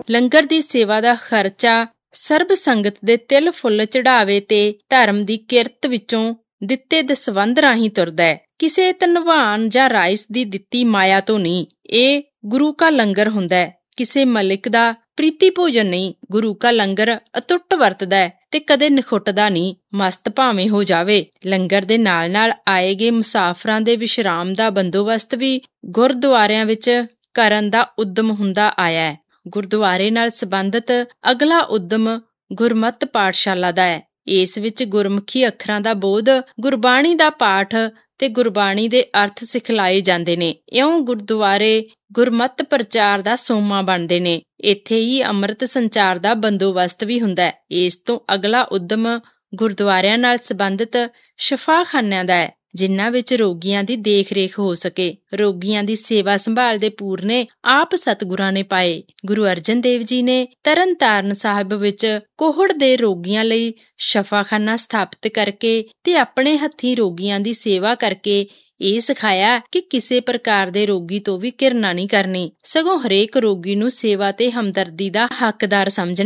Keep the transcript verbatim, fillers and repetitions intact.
ਲੰਗਰ ਦੀ ਸੇਵਾ ਦਾ ਖਰਚਾ ਸਰਬ ਸੰਗਤ ਦੇ ਤਿਲ ਫੁੱਲ ਚੜਾਵੇ ਤੇ ਧਰਮ ਦੀ ਕਿਰਤ ਵਿੱਚੋਂ ਦਿੱਤੇ ਦਸਵੰਧ ਰਾਹੀਂ ਤੁਰਦਾ ਹੈ। ਕਿਸੇ ਧਨਵਾਨ ਜਾਂ ਰਾਈਸ ਦੀ ਦਿੱਤੀ ਮਾਇਆ ਤੋਂ ਨਹੀਂ। ਇਹ ਗੁਰੂ ਕਾ ਲੰਗਰ ਹੁੰਦਾ ਹੈ, ਕਿਸੇ ਮਲਿਕ ਦਾ ਪ੍ਰੀਤੀ ਭੋਜਨ ਨਹੀਂ। ਗੁਰੂ ਕਾ ਲੰਗਰ ਅਟੁੱਟ ਵਰਤਦਾ ਹੈ ਤੇ ਕਦੇ ਨਿਖੁੱਟਦਾ ਨਹੀਂ, ਮਸਤ ਭਾਵੇਂ ਹੋ ਜਾਵੇ। ਲੰਗਰ ਦੇ ਨਾਲ ਨਾਲ ਆਏ ਗਏ ਮੁਸਾਫਰਾਂ ਦੇ ਵਿਸ਼ਰਾਮ ਦਾ ਬੰਦੋਬਸਤ ਵੀ ਗੁਰਦੁਆਰਿਆਂ ਵਿੱਚ ਕਰਨ ਦਾ ਉਦਮ ਹੁੰਦਾ ਆਇਆ ਹੈ। ਗੁਰਦੁਆਰੇ ਨਾਲ ਸੰਬੰਧਿਤ ਅਗਲਾ ਉਦਮ ਗੁਰਮਤਿ ਪਾਠਸ਼ਾਲਾ ਦਾ ਹੈ। ਇਸ ਵਿੱਚ ਗੁਰਮੁਖੀ ਅੱਖਰਾਂ ਦਾ ਬੋਧ, ਗੁਰਬਾਣੀ ਦਾ ਪਾਠ ਤੇ ਗੁਰਬਾਣੀ ਦੇ ਅਰਥ ਸਿਖਲਾਏ ਜਾਂਦੇ ਨੇ। ਇਉਂ ਗੁਰਦੁਆਰੇ ਗੁਰਮਤਿ ਪ੍ਰਚਾਰ ਦਾ ਸੋਮਾ ਬਣਦੇ ਨੇ। ਇੱਥੇ ਹੀ ਅੰਮ੍ਰਿਤ ਸੰਚਾਰ ਦਾ ਬੰਦੋਬਸਤ ਵੀ ਹੁੰਦਾ। ਇਸ ਤੋਂ ਅਗਲਾ ਉਦਮ ਗੁਰਦੁਆਰਿਆਂ ਨਾਲ ਸੰਬੰਧਿਤ ਸ਼ਫਾਖਾਨਿਆਂ ਦਾ ਹੈ, ਜਿਨ੍ਹਾਂ ਵਿੱਚ ਰੋਗੀਆਂ ਦੀ ਦੇਖ ਰੇਖ ਹੋ ਸਕੇ। ਰੋਗੀਆਂ ਦੀ ਸੇਵਾ ਸੰਭਾਲ ਦੇ ਪੂਰਨੇ ਆਪ ਸਤਿਗੁਰਾਂ ਨੇ ਪਾਏ। ਗੁਰੂ ਅਰਜਨ ਦੇਵ ਜੀ ਨੇ ਤਰਨ ਤਾਰਨ ਸਾਹਿਬ ਵਿੱਚ ਕੋਹੜ ਦੇ ਰੋਗੀਆਂ ਲਈ ਸ਼ਫਾਖਾਨਾ ਸਥਾਪਿਤ ਕਰਕੇ ਤੇ ਆਪਣੇ ਹੱਥੀਂ ਰੋਗੀਆਂ ਦੀ ਸੇਵਾ ਕਰਕੇ ਇਹ ਸਿਖਾਇਆ ਕਿ ਕਿਸੇ ਪ੍ਰਕਾਰ ਦੇ ਰੋਗੀ ਤੋਂ ਵੀ ਘਿਰਣਾ ਨਹੀਂ ਕਰਨੀ, ਸਗੋਂ ਹਰੇਕ ਰੋਗੀ ਨੂੰ ਸੇਵਾ ਤੇ ਹਮਦਰਦੀ ਦਾ ਹੱਕਦਾਰ ਸਮਝਣਾ।